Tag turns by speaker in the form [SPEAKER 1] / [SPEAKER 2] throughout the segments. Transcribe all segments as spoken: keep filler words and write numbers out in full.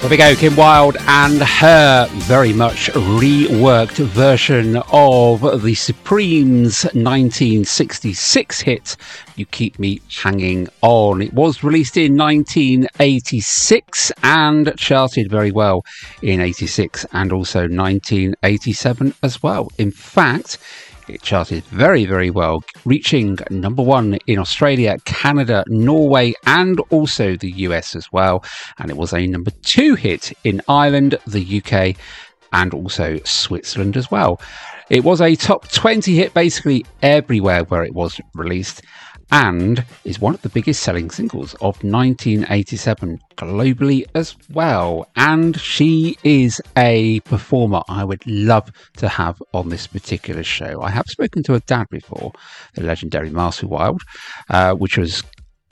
[SPEAKER 1] There we go, Kim Wilde and her very much reworked version of the Supremes' nineteen sixty-six hit, You Keep Me Hanging On. It was released in nineteen eighty-six and charted very well in eighty-six and also nineteen eighty-seven as well. In fact, it charted very, very well, reaching number one in Australia, Canada, Norway, and also the U S as well. And it was a number two hit in Ireland, the U K, and also Switzerland as well. It was a top twenty hit basically everywhere where it was released, and is one of the biggest selling singles of nineteen eighty-seven globally as well. And she is a performer I would love to have on this particular show. I have spoken to her dad before, the legendary Marcy Wilde, uh, which was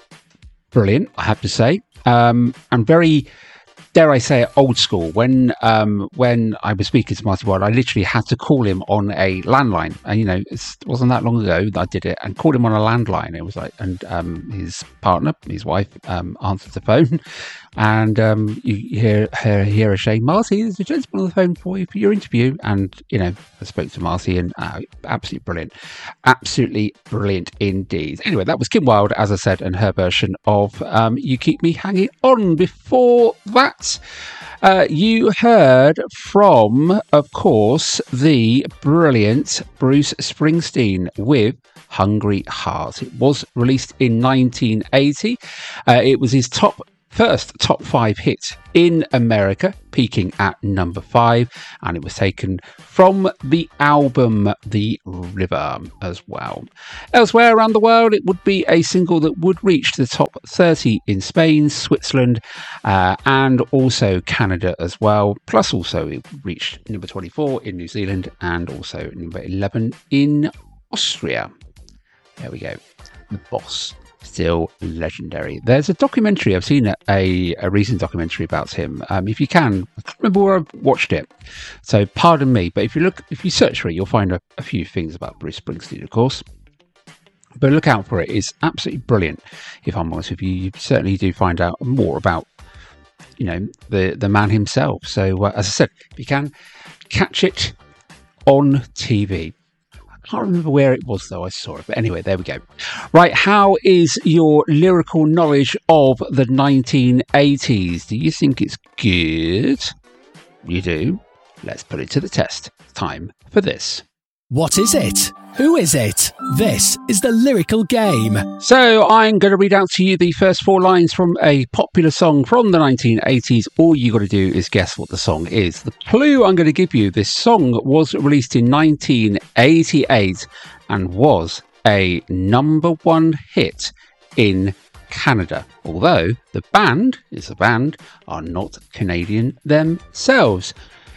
[SPEAKER 1] brilliant, I have to say, um, and very, dare I say it, old school. When um, when I was speaking to Marty Wilde, I literally had to call him on a landline. And, you know, it wasn't that long ago that I did it, and called him on a landline. It was like, and um, his partner, his wife, um, answered the phone. And um, you hear, hear, hear her say, Marty, there's a gentleman on the phone for you for your interview. And, you know, I spoke to Marcy, and uh, absolutely brilliant. Absolutely brilliant indeed. Anyway, that was Kim Wilde, as I said, and her version of um, You Keep Me Hanging On. Before that, uh, you heard from, of course, the brilliant Bruce Springsteen with Hungry Heart. It was released in nineteen eighty. Uh, it was his top first top five hit in America, peaking at number five, and it was taken from the album The River as well. Elsewhere around the world, it would be a single that would reach the top thirty in Spain, Switzerland, uh, and also Canada as well. Plus also it reached number twenty-four in New Zealand and also number eleven in Austria. There we go. The Boss. Still legendary. There's a documentary, I've seen a, a recent documentary about him. Um, if you can, I can't remember where I watched it, so pardon me, but if you look, if you search for it, you'll find a, a few things about Bruce Springsteen, of course. But look out for it. It's absolutely brilliant. If I'm honest with you, you certainly do find out more about, you know, the, the man himself. So uh, as I said, if you can, catch it on T V. I can't remember where it was, though. I saw it. But anyway, there we go. Right, how is your lyrical knowledge of the nineteen eighties? Do you think it's good? You do? Let's put it to the test. Time for this.
[SPEAKER 2] What is it? Who is it? This is the Lyrical Game.
[SPEAKER 1] So I'm going to read out to you the first four lines from a popular song from the nineteen eighties. All you got to do is guess what the song is. The clue I'm going to give you, this song was released in nineteen eighty-eight and was a number one hit in Canada. Although the band, is a band, are not Canadian themselves.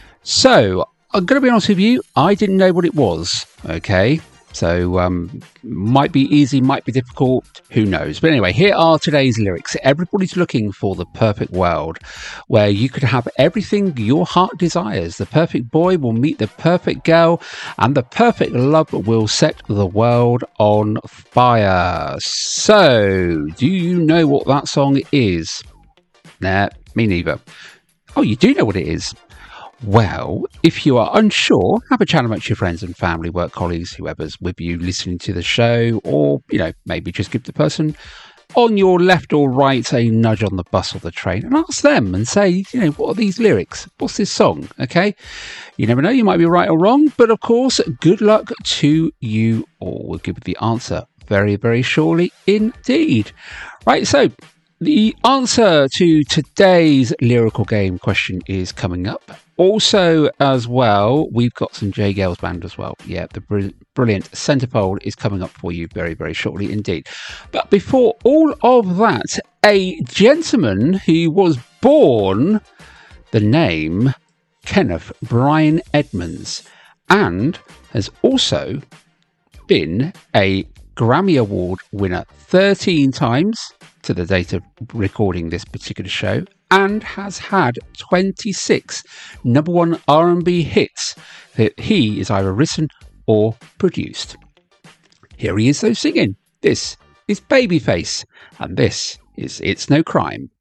[SPEAKER 1] So I'm going to be honest with you, I didn't know what it was, okay? So, um, might be easy, might be difficult, who knows? But anyway, here are today's lyrics. Everybody's looking for the perfect world, where you could have everything your heart desires. The perfect boy will meet the perfect girl, and the perfect love will set the world on fire. So, do you know what that song is? Nah, me neither. Oh, you do know what it is. Well, if you are unsure, have a chat amongst your friends and family, work colleagues, whoever's with you listening to the show, or, you know, maybe just give the person on your left or right a nudge on the bus or the train and ask them and say, you know, what are these lyrics? What's this song? Okay. You never know. You might be right or wrong, but of course, good luck to you all. We'll give the answer very, very shortly indeed. Right. So the answer to today's lyrical game question is coming up. Also, as well, we've got some J. Gales Band as well. Yeah, the br- brilliant Centerfold is coming up for you very, very shortly indeed. But before all of that, a gentleman who was born the name Kenneth Brian Edmonds and has also been a Grammy Award winner thirteen times to the date of recording this particular show, and has had twenty-six number one R and B hits that he is either written or produced. Here he is though singing. This is Babyface, and this is It's No Crime.